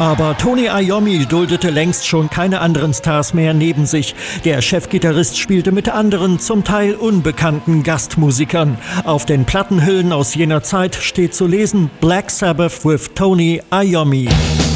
Aber Tony Iommi duldete längst schon keine anderen Stars mehr neben sich. Der Chefgitarrist spielte mit anderen, zum Teil unbekannten Gastmusikern. Auf den Plattenhüllen aus jener Zeit steht zu lesen: Black Sabbath with Tony Iommi.